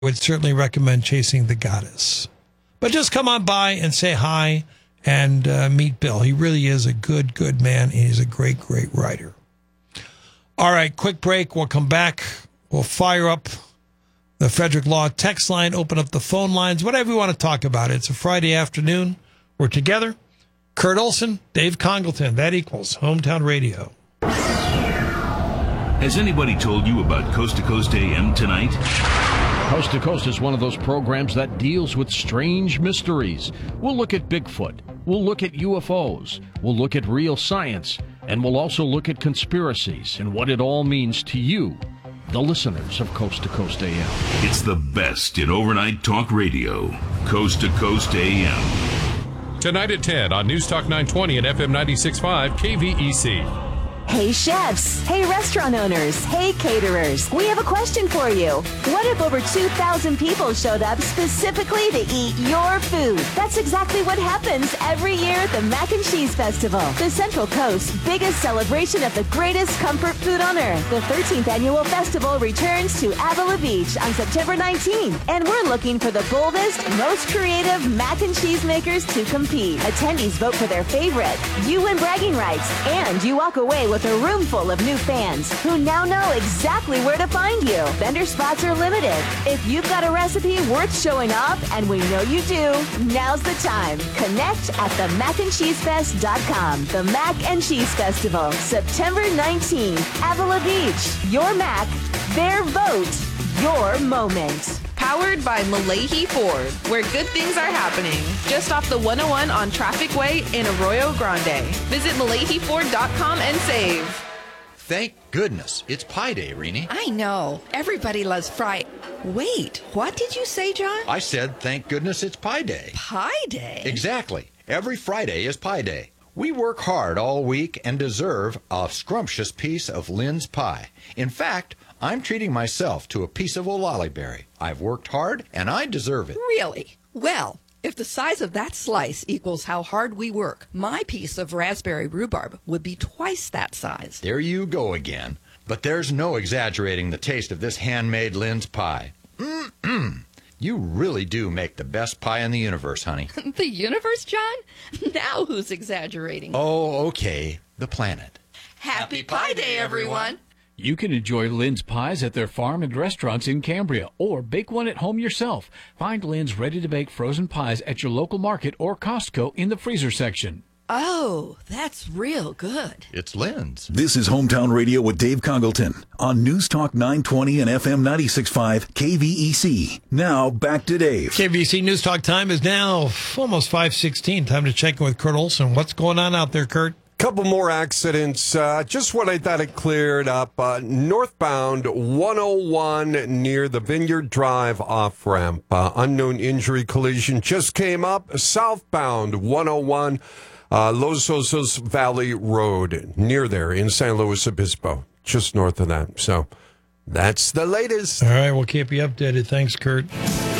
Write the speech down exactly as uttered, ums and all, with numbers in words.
would certainly recommend Chasing the Goddess. But just come on by and say hi and uh, meet Bill. He really is a good, good man, and he's a great, great writer. All right, quick break. We'll come back. We'll fire up the Frederick Law text line, open up the phone lines, whatever you want to talk about. It's a Friday afternoon. We're together. Kurt Olson, Dave Congleton. That equals Hometown Radio. Has anybody told you about Coast to Coast A M tonight? Coast to Coast is one of those programs that deals with strange mysteries. We'll look at Bigfoot. We'll look at U F Os. We'll look at real science. And we'll also look at conspiracies and what it all means to you, the listeners of Coast to Coast A M. It's the best in overnight talk radio. Coast to Coast A M. Tonight at ten on News Talk nine twenty and F M ninety-six point five K V E C. Hey chefs, hey restaurant owners, hey caterers, we have a question for you. What if over two thousand people showed up specifically to eat your food? That's exactly what happens every year at the Mac and Cheese Festival, the Central Coast's biggest celebration of the greatest comfort food on earth. The thirteenth annual festival returns to Avila Beach on September nineteenth, and we're looking for the boldest, most creative mac and cheese makers to compete. Attendees vote for their favorite, you win bragging rights, and you walk away with a room full of new fans who now know exactly where to find you. Vendor spots are limited. If you've got a recipe worth showing off, and we know you do, now's the time. Connect at the mac and cheese fest dot com. The Mac and Cheese Festival, September nineteenth, Avila Beach. Your Mac, their vote, your moment. Powered by Malahi Ford, where good things are happening. Just off the one oh one on Traffic Way in Arroyo Grande. Visit Malahi Ford dot com and save. Thank goodness. It's Pie Day, Rini. I know. Everybody loves fry. Wait, what did you say, John? I said, thank goodness it's Pie Day. Pie Day? Exactly. Every Friday is Pie Day. We work hard all week and deserve a scrumptious piece of Lynn's pie. In fact, I'm treating myself to a piece of Olali berry. I've worked hard, and I deserve it. Really? Well, if the size of that slice equals how hard we work, my piece of raspberry rhubarb would be twice that size. There you go again. But there's no exaggerating the taste of this handmade Lynn's pie. Mm-mm. You really do make the best pie in the universe, honey. The universe, John? Now who's exaggerating? Oh, okay. The planet. Happy, Happy Pie Day, everyone. You can enjoy Lynn's Pies at their farm and restaurants in Cambria, or bake one at home yourself. Find Lynn's ready-to-bake frozen pies at your local market or Costco in the freezer section. Oh, that's real good. It's Lynn's. This is Hometown Radio with Dave Congleton on News Talk nine twenty and F M ninety-six point five K V E C. Now, back to Dave. K V E C News Talk time is now almost five sixteen. Time to check in with Kurt Olson. What's going on out there, Kurt? Couple more accidents. Uh, just when I thought it cleared up, uh, northbound one oh one near the Vineyard Drive off-ramp. Uh, unknown injury collision just came up. Southbound one oh one, uh, Los Osos Valley Road, near there in San Luis Obispo, just north of that. So that's the latest. All right, we'll keep you updated. Thanks, Kurt.